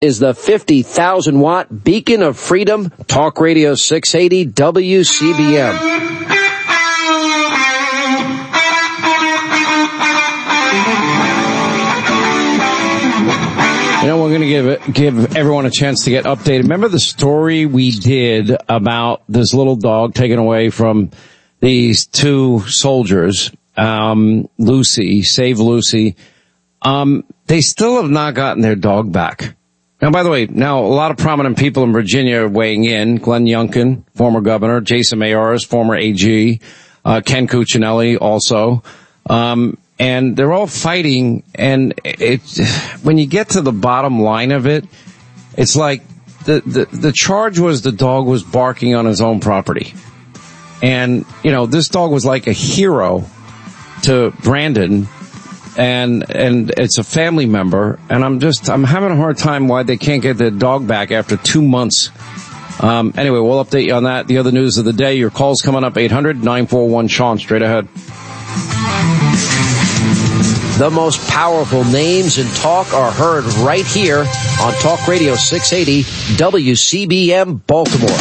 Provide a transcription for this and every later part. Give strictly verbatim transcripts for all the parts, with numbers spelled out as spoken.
is the fifty thousand watt beacon of freedom, Talk Radio six eighty W C B M. You know, we're going to give it, give everyone a chance to get updated. Remember the story we did about this little dog taken away from these two soldiers, um, Lucy, Save Lucy. Um, they still have not gotten their dog back. Now, by the way, now a lot of prominent people in Virginia are weighing in. Glenn Youngkin, former governor, Jason Mayors, former A G, uh, Ken Cuccinelli also. Um, and they're all fighting. And it, when you get to the bottom line of it, it's like the, the, the charge was the dog was barking on his own property. And, you know, this dog was like a hero to Brandon. And, and it's a family member, and I'm just, I'm having a hard time why they can't get their dog back after two months. Um, anyway, we'll update you on that. The other news of the day, your call's coming up, eight hundred nine four one Sean, straight ahead. The most powerful names in talk are heard right here on Talk Radio six eighty W C B M Baltimore.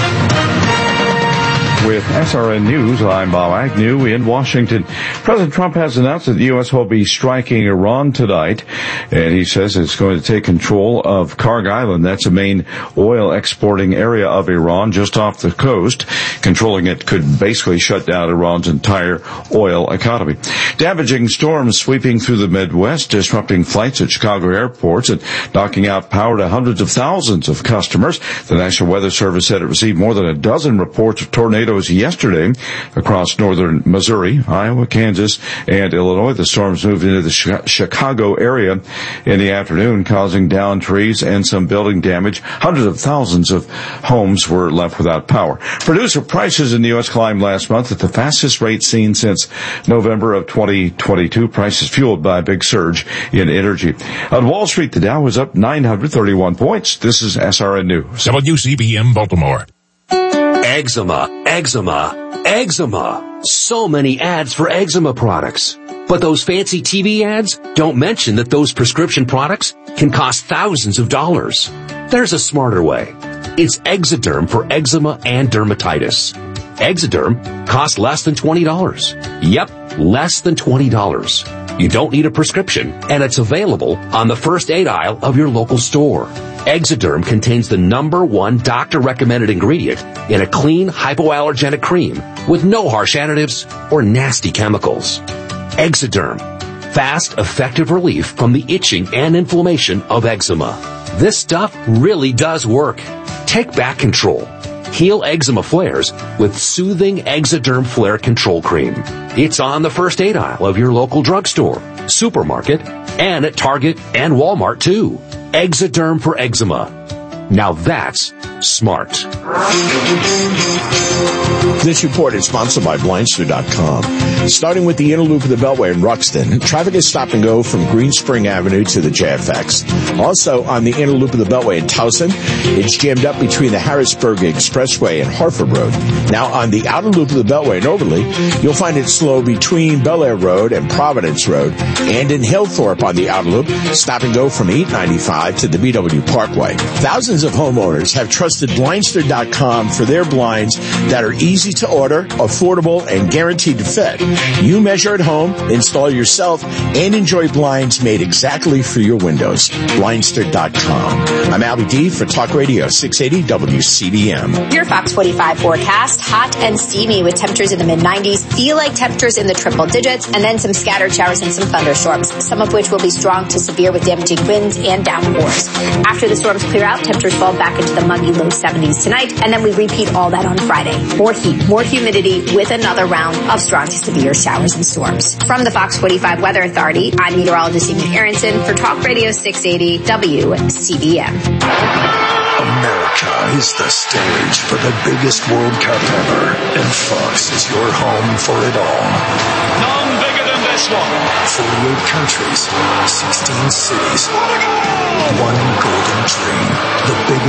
With S R N News, I'm Bob Agnew in Washington. President Trump has announced that the U S will be striking Iran tonight, and he says it's going to take control of Karg Island. That's a main oil exporting area of Iran just off the coast. Controlling it could basically shut down Iran's entire oil economy. Damaging storms sweeping through the Midwest, disrupting flights at Chicago airports and knocking out power to hundreds of thousands of customers. The National Weather Service said it received more than a dozen reports of tornadoes yesterday across northern Missouri, Iowa, Kansas, and Illinois. The storms moved into the Chicago area in the afternoon, causing downed trees and some building damage. Hundreds of thousands of homes were left without power. Producer prices in the U S climbed last month at the fastest rate seen since November of twenty twenty-two. Prices fueled by a big surge in energy. On Wall Street, the Dow was up nine hundred thirty-one points. This is S R N News. W C B M Baltimore. Eczema, eczema, eczema. So many ads for eczema products. But those fancy T V ads don't mention that those prescription products can cost thousands of dollars. There's a smarter way. It's Exoderm for eczema and dermatitis. Exoderm costs less than twenty dollars. Yep, less than twenty dollars. You don't need a prescription, and it's available on the first aid aisle of your local store. Exoderm contains the number one doctor-recommended ingredient in a clean, hypoallergenic cream with no harsh additives or nasty chemicals. Exoderm. Fast, effective relief from the itching and inflammation of eczema. This stuff really does work. Take back control. Heal eczema flares with soothing Exoderm Flare Control Cream. It's on the first aid aisle of your local drugstore, supermarket, and at Target and Walmart too. Exoderm for eczema. Now that's smart. This report is sponsored by Blindster dot com. Starting with the inner loop of the Beltway in Ruxton, traffic is stop and go from Green Spring Avenue to the J F X. Also on the inner loop of the Beltway in Towson, it's jammed up between the Harrisburg Expressway and Hartford Road. Now on the outer loop of the Beltway in Overley, you'll find it slow between Bel Air Road and Providence Road, and in Hillthorpe on the outer loop, stop and go from eight ninety-five to the B W Parkway. Thousands of homeowners have trusted Blindster dot com for their blinds that are easy to order, affordable, and guaranteed to fit. You measure at home, install yourself, and enjoy blinds made exactly for your windows. Blindster dot com. I'm Albie D for Talk Radio six eighty W C B M. Your Fox forty-five forecast, hot and steamy with temperatures in the mid nineties, feel like temperatures in the triple digits, and then some scattered showers and some thunderstorms, some of which will be strong to severe with damaging winds and downpours. After the storms clear out, temperatures fall back into the muggy low seventies tonight, and then we repeat all that on Friday. More heat, more humidity with another round of strong to severe showers and storms. From the Fox forty-five Weather Authority, I'm meteorologist Amy Aronson for Talk Radio six eighty W C B M. America is the stage for the biggest World Cup ever, and Fox is your home for it all. None bigger than this one. forty-eight countries, sixteen cities, one golden dream. The biggest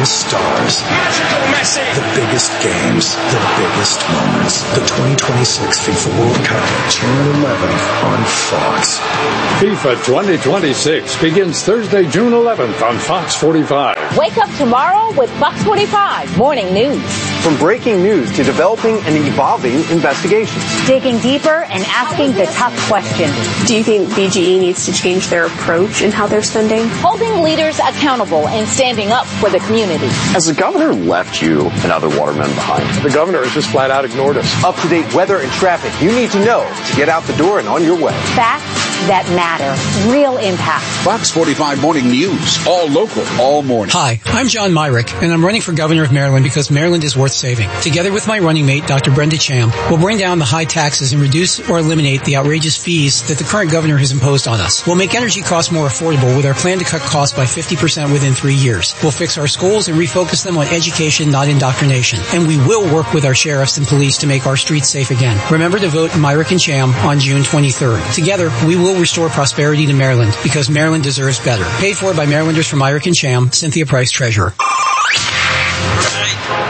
biggest stars. Magical Messi. The biggest games. The biggest moments. The twenty twenty-six FIFA World Cup. June eleventh on Fox. FIFA twenty twenty-six begins Thursday, June eleventh on Fox forty-five. Wake up tomorrow with Fox forty-five Morning News. From breaking news to developing and evolving investigations. Digging deeper and asking the tough questions. Do you think B G E needs to change their approach in how they're spending? Holding leaders accountable and standing up for the community. Has the governor left you and other watermen behind? The governor has just flat out ignored us. Up-to-date weather and traffic you need to know to get out the door and on your way. Facts that matter. Real impact. Fox forty-five Morning News. All local, all morning. Hi, I'm John Myrick, and I'm running for governor of Maryland because Maryland is worth saving. Together with my running mate, Doctor Brenda Cham, we'll bring down the high taxes and reduce or eliminate the outrageous fees that the current governor has imposed on us. We'll make energy costs more affordable with our plan to cut costs by fifty percent within three years. We'll fix our schools and refocus them on education, not indoctrination. And we will work with our sheriffs and police to make our streets safe again. Remember to vote Myrick and Cham on June twenty-third. Together, we will restore prosperity to Maryland because Maryland deserves better. Paid for by Marylanders from Myrick and Cham, Cynthia Price, Treasurer.